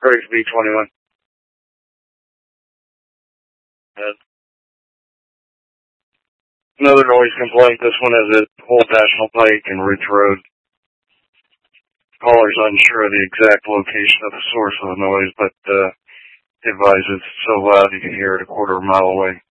Briggs B21. Another noise complaint. This one is at Old National Pike and Ridge Road. Caller's unsure of the exact location of the source of the noise, but advises it's so loud you can hear it a quarter of a mile away.